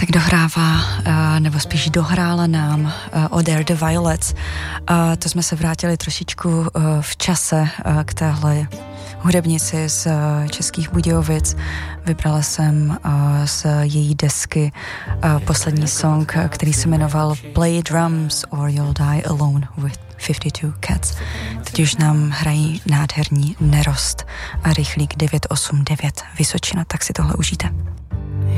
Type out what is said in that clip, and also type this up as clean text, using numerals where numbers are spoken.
tak dohrává, nebo spíš dohrála nám Oder the Violets. To jsme se vrátili trošičku v čase k téhle hudebnici z Českých Budějovic. Vybrala jsem z její desky poslední song, který se jmenoval Play Drums or You'll Die Alone with 52 Cats. Teď už nám hrají nádherní Nerost a Rychlík 989 Vysočina, tak si tohle užijte.